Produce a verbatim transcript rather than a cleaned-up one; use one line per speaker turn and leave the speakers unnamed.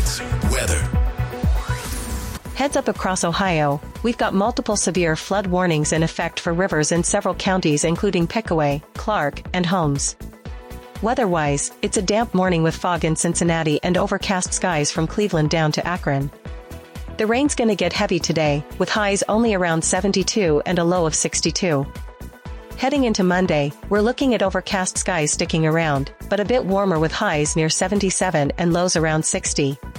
Sports weather.
Heads up across Ohio, we've got multiple severe flood warnings in effect for rivers in several counties including Pickaway, Clark, and Holmes. Weather-wise, it's a damp morning with fog in Cincinnati and overcast skies from Cleveland down to Akron. The rain's gonna get heavy today, with highs only around seventy-two and a low of sixty-two. Heading into Monday, we're looking at overcast skies sticking around, but a bit warmer with highs near seventy-seven and lows around sixty.